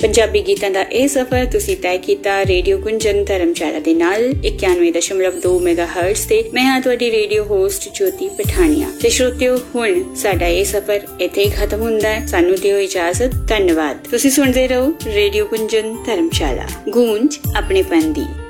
ਪੰਜਾਬੀ ਗੀਤਾਂ ਦਾ ਇਹ ਸਫ਼ਰ ਤੁਸੀਂ ਤੈਅ ਕੀਤਾ ਰੇਡੀਓ ਗੁੰਜਨ ਧਰਮਸ਼ਾਲਾ ਦੇ ਨਾਲ 91.2 ਮੈਗਾਹਰਟਜ਼ ਤੇ। ਮੈਂ ਹਾਂ ਤੁਹਾਡੀ ਰੇਡੀਓ ਹੋਸਟ ਜੋਤੀ ਪਠਾਣੀਆ ਤੇ ਸ਼ਰੋਤਿਓ, ਹੁਣ ਸਾਡਾ ਇਹ ਸਫ਼ਰ ਇੱਥੇ ਹੀ ਖਤਮ ਹੁੰਦਾ ਹੈ। ਸਾਨੂੰ ਦਿਓ ਇਜਾਜ਼ਤ। ਧੰਨਵਾਦ। ਤੁਸੀਂ ਸੁਣਦੇ ਰਹੋ ਰੇਡੀਓ ਗੁੰਜਨ ਧਰਮਸ਼ਾਲਾ, ਗੂੰਜ ਆਪਣੇ ਪਨ ਦੀ।